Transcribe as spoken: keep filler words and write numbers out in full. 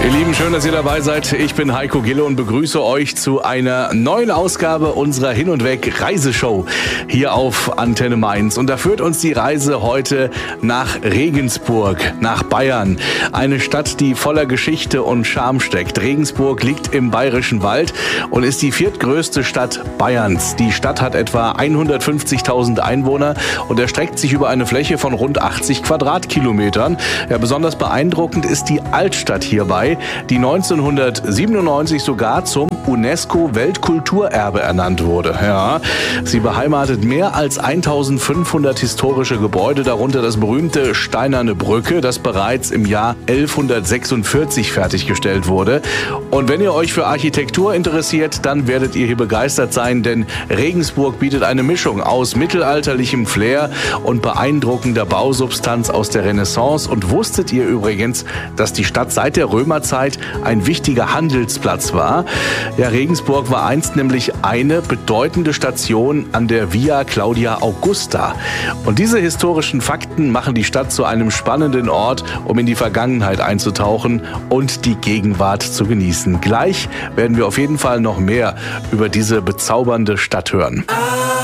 Ihr Lieben, schön, dass ihr dabei seid. Ich bin Heiko Gille und begrüße euch zu einer neuen Ausgabe unserer Hin- und Weg-Reiseshow hier auf Antenne Mainz. Und da führt uns die Reise heute nach Regensburg, nach Bayern. Eine Stadt, die voller Geschichte und Charme steckt. Regensburg liegt im Bayerischen Wald und ist die viertgrößte Stadt Bayerns. Die Stadt hat etwa hundertfünfzigtausend Einwohner und erstreckt sich über eine Fläche von rund achtzig Quadratkilometern. Ja, besonders beeindruckend ist die Altstadt hierbei, die neunzehnhundertsiebenundneunzig sogar zum UNESCO-Weltkulturerbe ernannt wurde. Ja, sie beheimatet mehr als eintausendfünfhundert historische Gebäude, darunter das berühmte Steinerne Brücke, das bereits im Jahr elfhundertsechsundvierzig fertiggestellt wurde. Und wenn ihr euch für Architektur interessiert, dann werdet ihr hier begeistert sein, denn Regensburg bietet eine Mischung aus mittelalterlichem Flair und beeindruckender Bausubstanz aus der Renaissance. Und wusstet ihr übrigens, dass die Stadt seit der Römerzeit ein wichtiger Handelsplatz war? Ja, Regensburg war einst nämlich eine bedeutende Station an der Via Claudia Augusta. Und diese historischen Fakten machen die Stadt zu einem spannenden Ort, um in die Vergangenheit einzutauchen und die Gegenwart zu genießen. Gleich werden wir auf jeden Fall noch mehr über diese bezaubernde Stadt hören.